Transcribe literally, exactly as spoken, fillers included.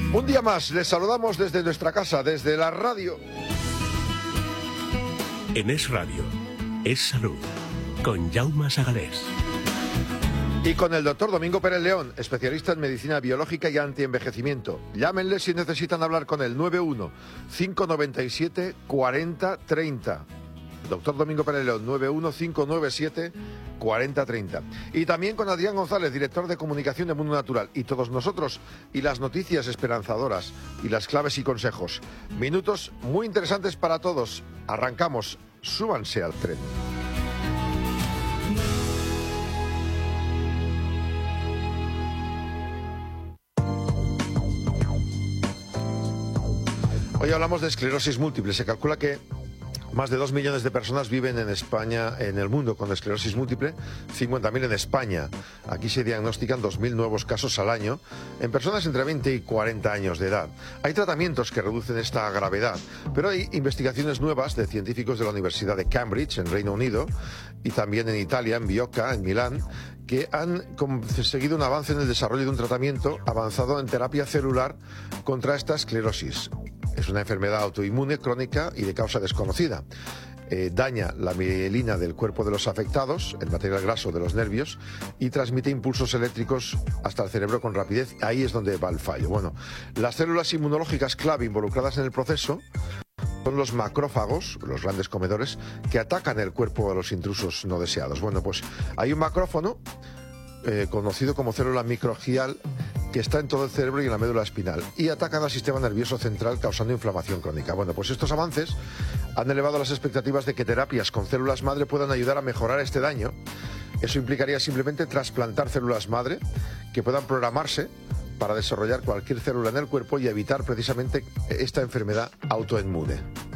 Un día más, les saludamos desde nuestra casa, desde la radio. En Es Radio, Es Salud, con Jaume Sagalés. Y con el doctor Domingo Pérez León, especialista en medicina biológica y antienvejecimiento. Llámenle si necesitan hablar con él, nueve uno, cinco nueve siete, cuatro cero tres cero. Doctor Domingo Pérez León, nueve uno, cinco nueve siete, cuatro cero tres cero. Y también con Adrián González, director de comunicación de Mundo Natural. Y todos nosotros, y las noticias esperanzadoras, y las claves y consejos. Minutos muy interesantes para todos. Arrancamos. Súbanse al tren. Hoy hablamos de esclerosis múltiple. Se calcula que más de dos millones de personas viven en España, en el mundo, con esclerosis múltiple, cincuenta mil en España. Aquí se diagnostican dos mil nuevos casos al año en personas entre veinte y cuarenta años de edad. Hay tratamientos que reducen esta gravedad, pero hay investigaciones nuevas de científicos de la Universidad de Cambridge, en Reino Unido, y también en Italia, en Bioca, en Milán, que han conseguido un avance en el desarrollo de un tratamiento avanzado en terapia celular contra esta esclerosis. Es una enfermedad autoinmune, crónica y de causa desconocida. Eh, daña la mielina del cuerpo de los afectados, el material graso de los nervios, y transmite impulsos eléctricos hasta el cerebro con rapidez. Ahí es donde va el fallo. Bueno, las células inmunológicas clave involucradas en el proceso son los macrófagos, los grandes comedores, que atacan el cuerpo de los intrusos no deseados. Bueno, pues hay un macrófago, eh, conocido como célula microglial, que está en todo el cerebro y en la médula espinal, y atacan al sistema nervioso central causando inflamación crónica. Bueno, pues estos avances han elevado las expectativas de que terapias con células madre puedan ayudar a mejorar este daño. Eso implicaría simplemente trasplantar células madre que puedan programarse para desarrollar cualquier célula en el cuerpo y evitar precisamente esta enfermedad autoinmune.